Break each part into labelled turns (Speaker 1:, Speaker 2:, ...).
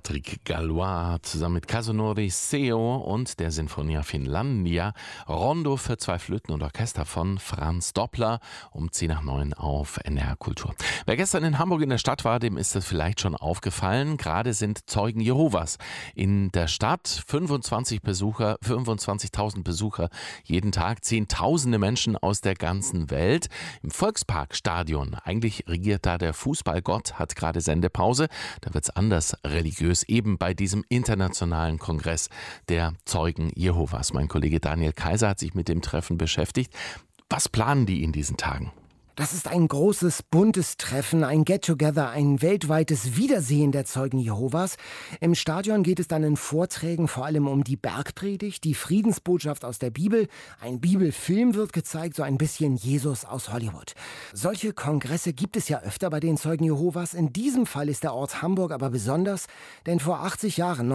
Speaker 1: Patrick Gallois zusammen mit Kazunori Seo und der Sinfonia Finlandia. Rondo für 2 Flöten und Orchester von Franz Doppler um 10:09 auf NDR Kultur. Wer gestern in Hamburg in der Stadt war, dem ist das vielleicht schon aufgefallen. Gerade sind Zeugen Jehovas in der Stadt. 25.000 Besucher jeden Tag, Zehntausende Menschen aus der ganzen Welt. Im Volksparkstadion, eigentlich regiert da der Fußballgott, hat gerade Sendepause. Da wird's anders religiös, eben bei diesem internationalen Kongress der Zeugen Jehovas. Mein Kollege Daniel Kaiser hat sich mit dem Treffen beschäftigt. Was planen die in diesen Tagen?
Speaker 2: Das ist ein großes, buntes Treffen, ein Get-Together, ein weltweites Wiedersehen der Zeugen Jehovas. Im Stadion geht es dann in Vorträgen vor allem um die Bergpredigt, die Friedensbotschaft aus der Bibel. Ein Bibelfilm wird gezeigt, so ein bisschen Jesus aus Hollywood. Solche Kongresse gibt es ja öfter bei den Zeugen Jehovas. In diesem Fall ist der Ort Hamburg aber besonders, denn vor 80 Jahren,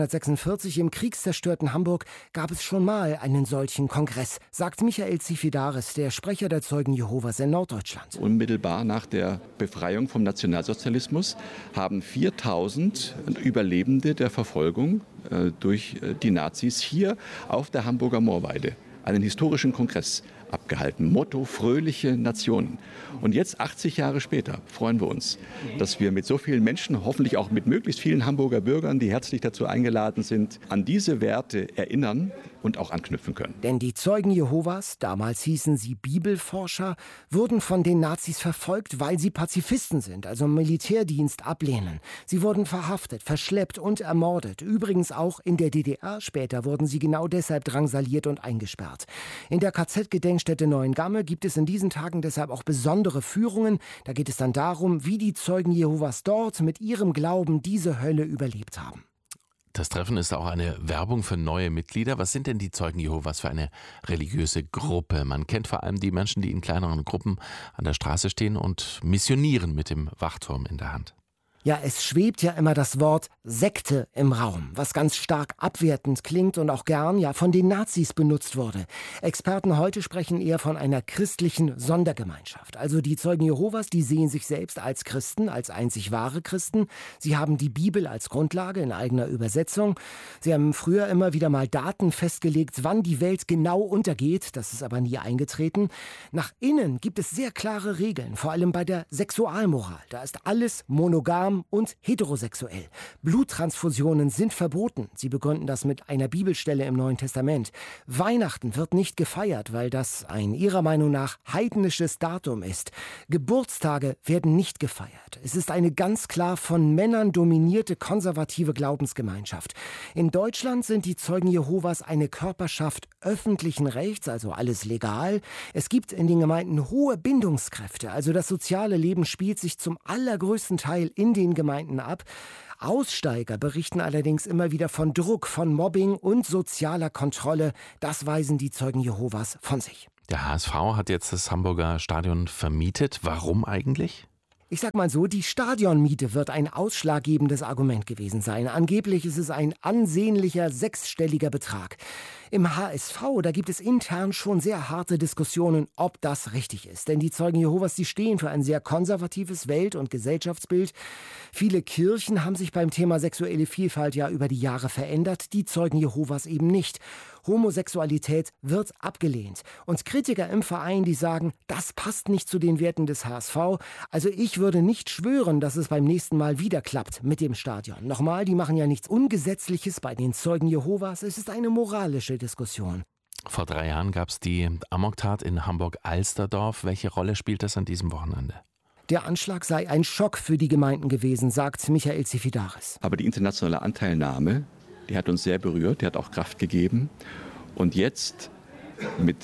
Speaker 2: 1946, im kriegszerstörten Hamburg, gab es schon mal einen solchen Kongress, sagt Michael Zifidaris, der Sprecher der Zeugen Jehovas in Norddeutschland.
Speaker 3: Unmittelbar nach der Befreiung vom Nationalsozialismus haben 4.000 Überlebende der Verfolgung durch die Nazis hier auf der Hamburger Moorweide einen historischen Kongress abgehalten. Motto: fröhliche Nationen. Und jetzt, 80 Jahre später, freuen wir uns, dass wir mit so vielen Menschen, hoffentlich auch mit möglichst vielen Hamburger Bürgern, die herzlich dazu eingeladen sind, an diese Werte erinnern und auch anknüpfen können.
Speaker 2: Denn die Zeugen Jehovas, damals hießen sie Bibelforscher, wurden von den Nazis verfolgt, weil sie Pazifisten sind, also Militärdienst ablehnen. Sie wurden verhaftet, verschleppt und ermordet. Übrigens auch in der DDR. Später wurden sie genau deshalb drangsaliert und eingesperrt. In der KZ-Gedenkstätte Neuengamme gibt es in diesen Tagen deshalb auch besondere Führungen. Da geht es dann darum, wie die Zeugen Jehovas dort mit ihrem Glauben diese Hölle überlebt haben.
Speaker 1: Das Treffen ist auch eine Werbung für neue Mitglieder. Was sind denn die Zeugen Jehovas für eine religiöse Gruppe? Man kennt vor allem die Menschen, die in kleineren Gruppen an der Straße stehen und missionieren mit dem Wachturm in der Hand.
Speaker 2: Ja, es schwebt ja immer das Wort Sekte im Raum, was ganz stark abwertend klingt und auch gern ja von den Nazis benutzt wurde. Experten heute sprechen eher von einer christlichen Sondergemeinschaft. Also die Zeugen Jehovas, die sehen sich selbst als Christen, als einzig wahre Christen. Sie haben die Bibel als Grundlage in eigener Übersetzung. Sie haben früher immer wieder mal Daten festgelegt, wann die Welt genau untergeht. Das ist aber nie eingetreten. Nach innen gibt es sehr klare Regeln, vor allem bei der Sexualmoral. Da ist alles monogam und heterosexuell. Bluttransfusionen sind verboten. Sie begründen das mit einer Bibelstelle im Neuen Testament. Weihnachten wird nicht gefeiert, weil das ein ihrer Meinung nach heidnisches Datum ist. Geburtstage werden nicht gefeiert. Es ist eine ganz klar von Männern dominierte konservative Glaubensgemeinschaft. In Deutschland sind die Zeugen Jehovas eine Körperschaft öffentlichen Rechts, also alles legal. Es gibt in den Gemeinden hohe Bindungskräfte, also das soziale Leben spielt sich zum allergrößten Teil in den Gemeinden ab. Aussteiger berichten allerdings immer wieder von Druck, von Mobbing und sozialer Kontrolle. Das weisen die Zeugen Jehovas von sich.
Speaker 1: Der HSV hat jetzt das Hamburger Stadion vermietet. Warum eigentlich?
Speaker 2: Ich sag mal so, die Stadionmiete wird ein ausschlaggebendes Argument gewesen sein. Angeblich ist es ein ansehnlicher 6-stelliger Betrag. Im HSV, da gibt es intern schon sehr harte Diskussionen, ob das richtig ist. Denn die Zeugen Jehovas, die stehen für ein sehr konservatives Welt- und Gesellschaftsbild. Viele Kirchen haben sich beim Thema sexuelle Vielfalt ja über die Jahre verändert, die Zeugen Jehovas eben nicht. Homosexualität wird abgelehnt. Und Kritiker im Verein, die sagen, das passt nicht zu den Werten des HSV. Also ich würde nicht schwören, dass es beim nächsten Mal wieder klappt mit dem Stadion. Nochmal, die machen ja nichts Ungesetzliches bei den Zeugen Jehovas. Es ist eine moralische Diskussion.
Speaker 1: Vor 3 Jahren gab es die Amoktat in Hamburg-Alsterdorf. Welche Rolle spielt das an diesem Wochenende?
Speaker 2: Der Anschlag sei ein Schock für die Gemeinden gewesen, sagt Michael Zifidaris.
Speaker 3: Aber die internationale Anteilnahme, die hat uns sehr berührt, die hat auch Kraft gegeben. Und jetzt mit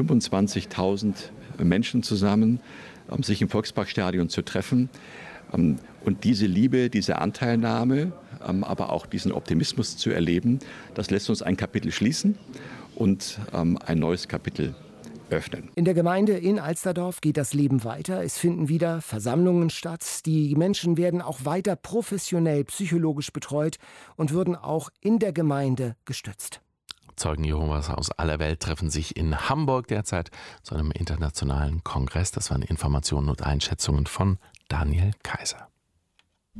Speaker 3: 25.000 Menschen zusammen, sich im Volksparkstadion zu treffen und diese Liebe, diese Anteilnahme, aber auch diesen Optimismus zu erleben, das lässt uns ein Kapitel schließen und ein neues Kapitel öffnen.
Speaker 2: In der Gemeinde in Alsterdorf geht das Leben weiter. Es finden wieder Versammlungen statt. Die Menschen werden auch weiter professionell psychologisch betreut und würden auch in der Gemeinde gestützt.
Speaker 1: Zeugen Jehovas aus aller Welt treffen sich in Hamburg derzeit zu einem internationalen Kongress. Das waren Informationen und Einschätzungen von Daniel Kaiser.